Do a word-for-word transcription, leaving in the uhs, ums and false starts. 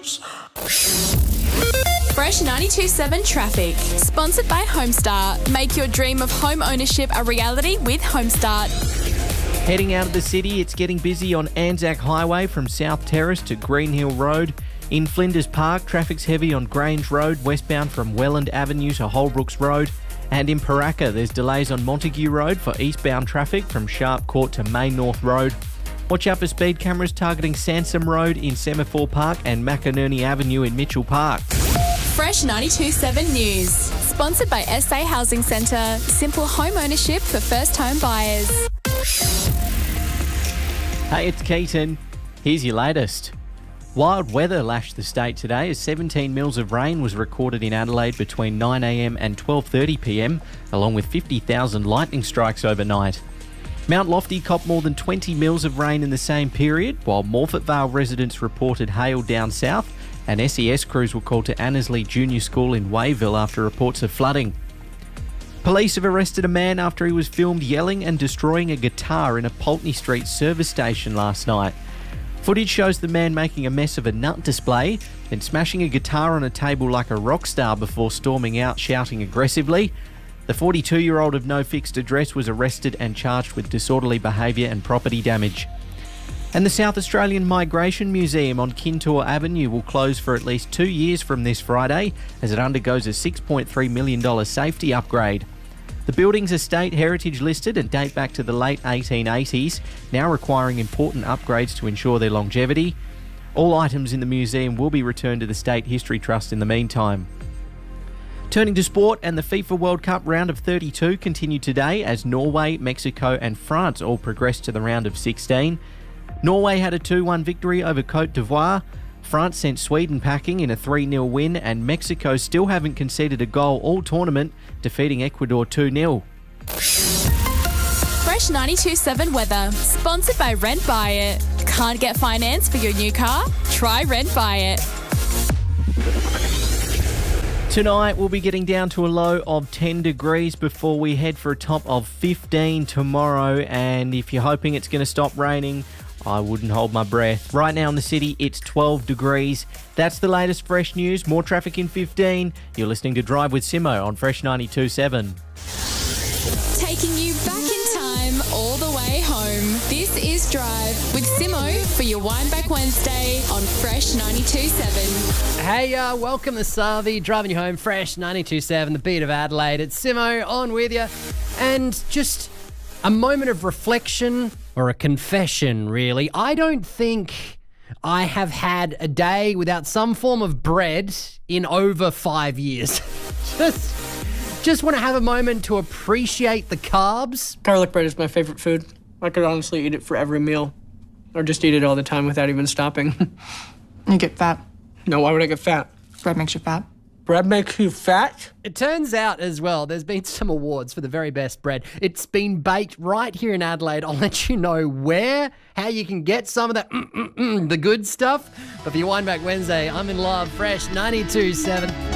balls. Fresh ninety-two point seven traffic. Sponsored by Homestart. Make your dream of home ownership a reality with Homestart. Heading out of the city, it's getting busy on Anzac Highway from South Terrace to Green Hill Road. In Flinders Park, traffic's heavy on Grange Road, westbound from Welland Avenue to Holbrooks Road. And in Paraka, there's delays on Montague Road for eastbound traffic from Sharp Court to Main North Road. Watch out for speed cameras targeting Sansom Road in Semaphore Park and McInerney Avenue in Mitchell Park. Fresh ninety-two point seven News. Sponsored by S A Housing Centre. Simple home ownership for first home buyers. Hey, it's Keaton. Here's your latest. Wild weather lashed the state today as seventeen mils of rain was recorded in Adelaide between nine a m and twelve thirty p m, along with fifty thousand lightning strikes overnight. Mount Lofty copped more than twenty mils of rain in the same period, while Morphett Vale residents reported hail down south, and S E S crews were called to Annesley Junior School in Wayville after reports of flooding. Police have arrested a man after he was filmed yelling and destroying a guitar in a Pulteney Street service station last night. Footage shows the man making a mess of a nut display, then smashing a guitar on a table like a rock star before storming out shouting aggressively. The forty-two-year-old of no fixed address was arrested and charged with disorderly behaviour and property damage. And the South Australian Migration Museum on Kintore Avenue will close for at least two years from this Friday as it undergoes a six point three million dollars safety upgrade. The buildings are state heritage listed and date back to the late eighteen eighties, now requiring important upgrades to ensure their longevity. All items in the museum will be returned to the State History Trust in the meantime. Turning to sport, and the FIFA World Cup round of thirty-two continued today as Norway, Mexico and France all progressed to the round of sixteen. Norway had a two one victory over Côte d'Ivoire. France sent Sweden packing in a three nil win, and Mexico still haven't conceded a goal all tournament, defeating Ecuador two nil. Fresh ninety-two point seven weather. Sponsored by Rent Buy It. Can't get finance for your new car? Try Rent Buy It. Tonight we'll be getting down to a low of ten degrees before we head for a top of fifteen tomorrow, and if you're hoping it's going to stop raining, I wouldn't hold my breath. Right now in the city, it's twelve degrees. That's the latest fresh news. More traffic in fifteen. You're listening to Drive with Simo on Fresh ninety-two point seven. Taking you back in time all the way home. This is Drive with Simo for your Wineback Wednesday on Fresh ninety-two point seven. Hey, uh, welcome to Savi, driving you home, Fresh ninety-two point seven, the beat of Adelaide. It's Simo on with you. And just a moment of reflection, or a confession, really. I don't think I have had a day without some form of bread in over five years. just, just want to have a moment to appreciate the carbs. Garlic bread is my favorite food. I could honestly eat it for every meal, or just eat it all the time without even stopping. You get fat. No, why would I get fat? Bread makes you fat. Bread makes you fat? It turns out as well, there's been some awards for the very best bread. It's been baked right here in Adelaide. I'll let you know where, how you can get some of that, mm, mm, mm, the good stuff. But for your Wineback Wednesday, I'm in love, Fresh ninety-two point seven.